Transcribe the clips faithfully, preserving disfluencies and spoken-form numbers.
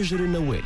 فجر النوالي.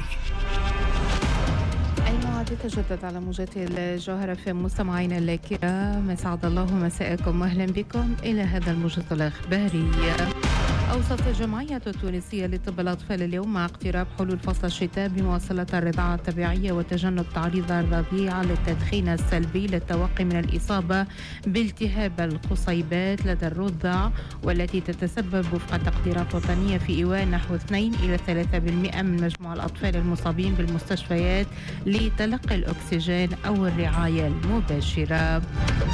الموعد يتجدد على موجات الجوهرة في مستمعينا الكرام، مسعد الله مساءكم واهلا بكم إلى هذا الموجز الإخباري. أوصت الجمعية التونسية لطب الأطفال اليوم مع اقتراب حلول فصل الشتاء بمواصلة الرضاعة الطبيعية وتجنب تعريض الرضيع للتدخين السلبي للتوقي من الإصابة بالتهاب القصيبات لدى الرضع، والتي تتسبب وفق تقديرات وطنية في إيواء نحو اثنين إلى ثلاثة بالمئة من مجموع الأطفال المصابين بالمستشفيات لتلقي الأكسجين أو الرعاية المباشرة.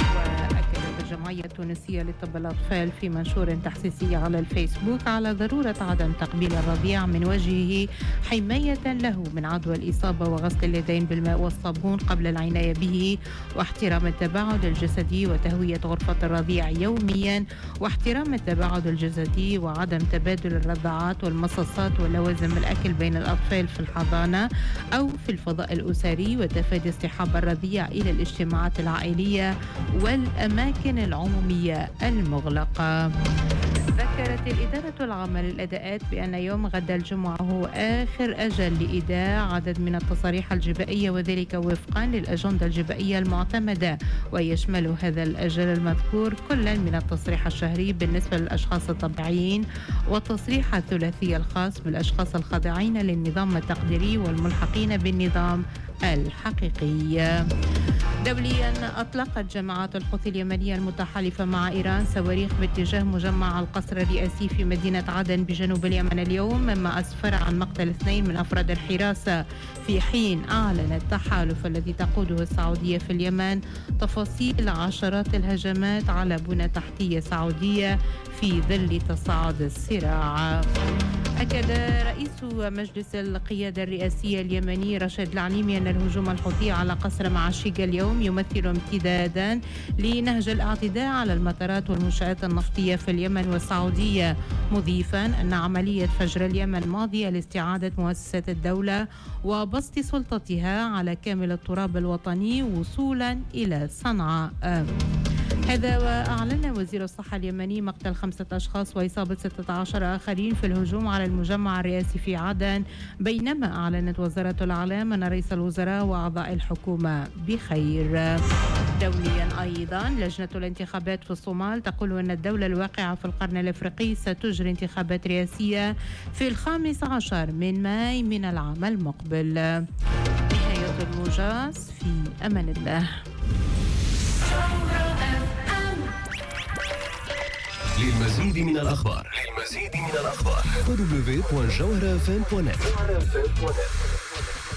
الجمعية التونسية لطب الأطفال في منشور تحسيسي على الفيسبوك على ضرورة عدم تقبيل الرضيع من وجهه حماية له من عدوى الإصابة، وغسل اليدين بالماء والصابون قبل العناية به، واحترام التباعد الجسدي وتهوية غرفة الرضيع يوميا، واحترام التباعد الجسدي وعدم تبادل الرضاعات والمصاصات ولوازم الأكل بين الأطفال في الحضانة أو في الفضاء الأسري، وتفادي اصطحاب الرضيع إلى الاجتماعات العائلية والأماكن العمومية المغلقة. ذكرت الإدارة العامة للأداءات بأن يوم غد الجمعة هو آخر أجل لإيداع عدد من التصاريح الجبائية، وذلك وفقا للأجندة الجبائية المعتمدة، ويشمل هذا الأجل المذكور كلا من التصريح الشهري بالنسبة للأشخاص الطبيعيين، والتصريح الثلاثي الخاص بالأشخاص الخاضعين للنظام التقديري والملحقين بالنظام الحقيقي. دوليا، أطلقت جماعات الحوثي اليمنية المتحالفة مع إيران صواريخ باتجاه مجمع القصر الرئاسي في مدينة عدن بجنوب اليمن اليوم، مما أسفر عن مقتل اثنين من أفراد الحراسة، في حين أعلن التحالف الذي تقوده السعودية في اليمن تفاصيل عشرات الهجمات على بنى تحتية سعودية في ظل تصاعد الصراع. أكد رئيس مجلس القيادة الرئاسية اليمني رشيد العليمي أن الهجوم الحوثي على قصر معشيقة اليوم يمثل امتدادا لنهج الاعتداء على المطارات والمنشآت النفطية في اليمن والسعودية، مضيفا أن عملية فجر اليمن ماضية لاستعادة مؤسسات الدولة وبسط سلطتها على كامل التراب الوطني وصولا إلى صنعاء. هذا وأعلن وزير الصحة اليمني مقتل خمسة أشخاص وإصابة ستة عشر آخرين في الهجوم على المجمع الرئاسي في عدن، بينما أعلنت وزارة الإعلام أن رئيس الوزراء وأعضاء الحكومة بخير. دوليا أيضا، لجنة الانتخابات في الصومال تقول أن الدولة الواقعة في القرن الأفريقي ستجري انتخابات رئاسية في الخامس عشر من ماي من العام المقبل. نهاية الموجز، في أمان الله. للمزيد من الأخبار للمزيد من الأخبار دبليو دبليو دبليو دوت جوهرة إف إم دوت نت.